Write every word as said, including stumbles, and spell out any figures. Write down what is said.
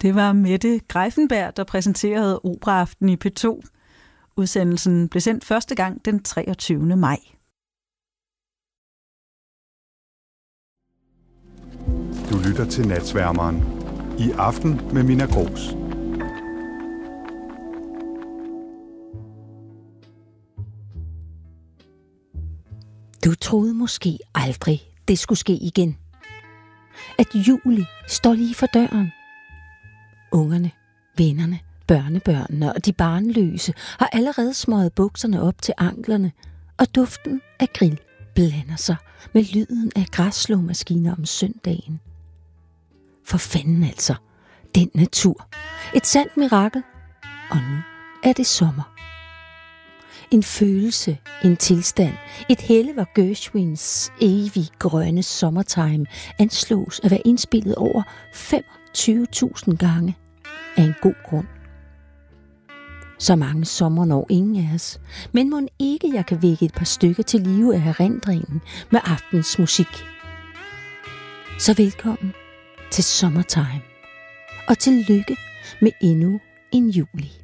Det var Mette Greiffenberg, der præsenterede Operaaften i P to. Udsendelsen blev sendt første gang den treogtyvende maj. Du lytter til Natsværmeren. I aften med Minna Grooss. Du troede måske aldrig, det skulle ske igen. At juli står lige for døren. Ungerne, vennerne, børnebørnene og de barnløse har allerede smøget bukserne op til anklerne, og duften af grill blander sig med lyden af græsslåmaskiner om søndagen. For fanden altså, den natur. Et sandt mirakel. Og nu er det sommer. En følelse, en tilstand, et helle, hvor Gershwins evig grønne Summertime anslås at være indspillet over femogtyve tusind gange af en god grund. Så mange sommer når ingen af os, men mon ikke jeg kan vække et par stykker til live af erindringen med aftens musik. Så velkommen til Summertime, og tillykke med endnu en juli.